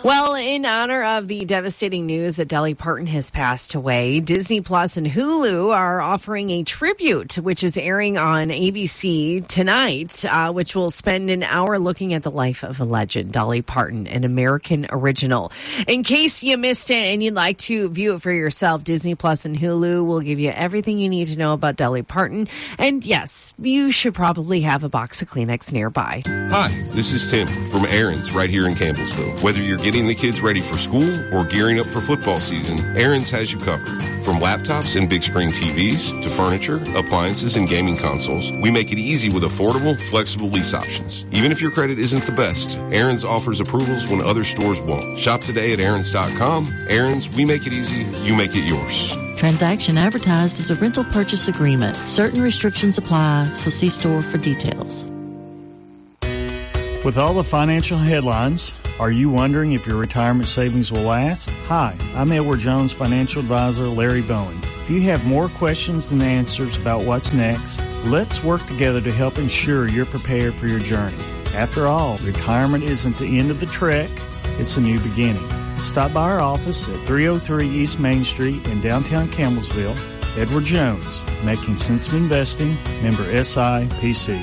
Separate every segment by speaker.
Speaker 1: Well, in honor of the devastating news that Dolly Parton has passed away, Disney Plus and Hulu are offering a tribute, which is airing on ABC tonight, which will spend an hour looking at the life of a legend, Dolly Parton, an American original. In case you missed it and you'd like to view it for yourself, Disney Plus and Hulu will give you everything you need to know about Dolly Parton. And yes, you should probably have a box of Kleenex nearby.
Speaker 2: Hi, this is Tim from Aaron's right here in Campbellsville. Whether you're getting the kids ready for school or gearing up for football season, Aaron's has you covered. From laptops and big screen TVs to furniture, appliances, and gaming consoles, we make it easy with affordable, flexible lease options. Even if your credit isn't the best, Aaron's offers approvals when other stores won't. Shop today at Aaron's.com. Aaron's, we make it easy, you make it yours.
Speaker 3: Transaction advertised as a rental purchase agreement. Certain restrictions apply, so see store for details.
Speaker 4: With all the financial headlines, are you wondering if your retirement savings will last? Hi, I'm Edward Jones financial advisor Larry Bowen. If you have more questions than answers about what's next, let's work together to help ensure you're prepared for your journey. After all, retirement isn't the end of the trek, it's a new beginning. Stop by our office at 303 East Main Street in downtown Campbellsville. Edward Jones, making sense of investing, member SIPC.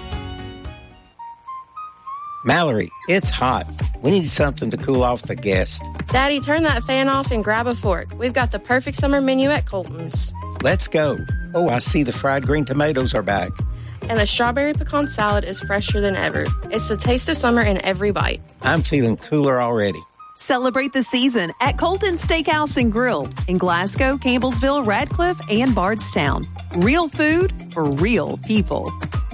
Speaker 5: Mallory, it's hot. We need something to cool off the guests.
Speaker 6: Daddy, turn that fan off and grab a fork. We've got the perfect summer menu at Colton's.
Speaker 5: Let's go. Oh, I see the fried green tomatoes are back.
Speaker 6: And the strawberry pecan salad is fresher than ever. It's the taste of summer in every bite.
Speaker 5: I'm feeling cooler already.
Speaker 7: Celebrate the season at Colton Steakhouse and Grill in Glasgow, Campbellsville, Radcliffe, and Bardstown. Real food for real people.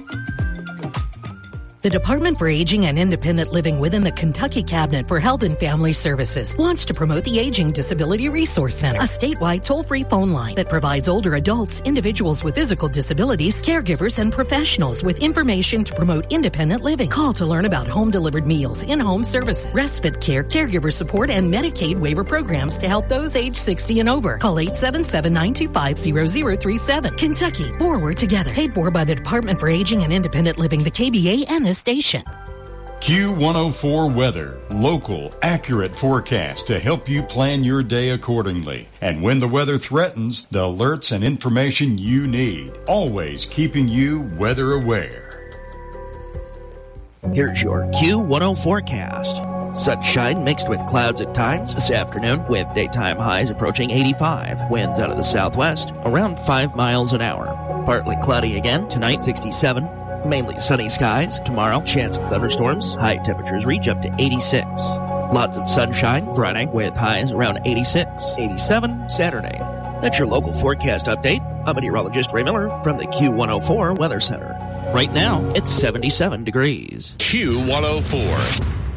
Speaker 8: The Department for Aging and Independent Living within the Kentucky Cabinet for Health and Family Services wants to promote the Aging Disability Resource Center, a statewide toll-free phone line that provides older adults, individuals with physical disabilities, caregivers, and professionals with information to promote independent living. Call to learn about home-delivered meals, in-home services, respite care, caregiver support, and Medicaid waiver programs to help those age 60 and over. Call 877-925-0037. Kentucky, forward together. Paid for by the Department for Aging and Independent Living, the KBA, and this station.
Speaker 9: Q104 Weather. Local, accurate forecast to help you plan your day accordingly. And when the weather threatens, the alerts and information you need. Always keeping you weather aware.
Speaker 10: Here's your Q10 forecast. Sunshine mixed with clouds at times this afternoon, with daytime highs approaching 85. Winds out of the southwest, around 5 miles an hour. Partly cloudy again tonight, 67. Mainly sunny skies. Tomorrow, chance of thunderstorms. High temperatures reach up to 86. Lots of sunshine Friday with highs around 86. 87 Saturday. That's your local forecast update. I'm meteorologist Ray Miller from the Q104 Weather Center. Right now, it's 77 degrees.
Speaker 2: Q104.